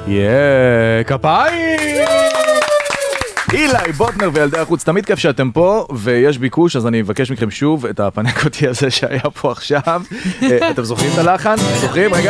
כפיים! אילי בוטנר וילדי החוץ, תמיד כיף שאתם פה ויש ביקוש, אז אני מבקש מכם שוב את הפנקותי הזה שהיה פה עכשיו. אתם זוכרים את הלחן? זוכרים? רגע.